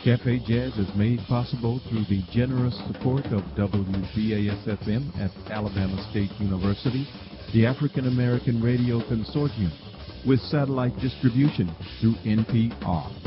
Cafe Jazz is made possible through the generous support of WBAS-FM at Alabama State University, the African American Radio Consortium, with satellite distribution through NPR.